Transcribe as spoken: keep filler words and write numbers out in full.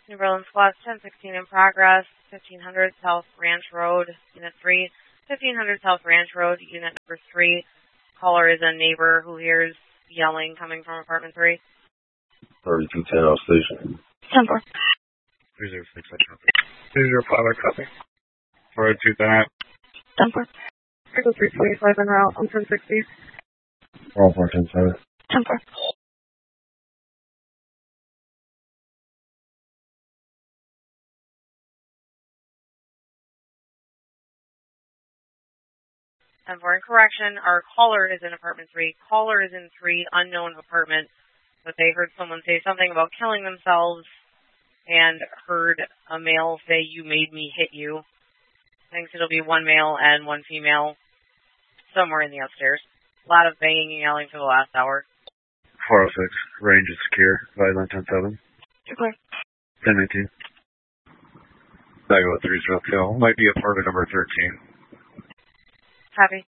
New Berlin Squad, ten sixteen in progress, fifteen hundred South Ranch Road, Unit three. fifteen hundred South Ranch Road, Unit number three. Caller is a neighbor who hears yelling coming from apartment three. thirty-two ten off station. ten four. three zero six, I copy. three zero five, I copy. forty-two ten. ten four. three twenty-five en route on ten sixty. All four ten seven. ten four. ten four, in correction, our caller is in apartment three. Caller is in three, unknown apartment, but they heard someone say something about killing themselves and heard a male say, "You made me hit you." Thinks it'll be one male and one female somewhere in the upstairs. A lot of banging and yelling for the last hour. four oh six, range is secure, Violent ten seven. You're clear. ten eighteen. Nine one three zero two, might be apartment number thirteen. Copy.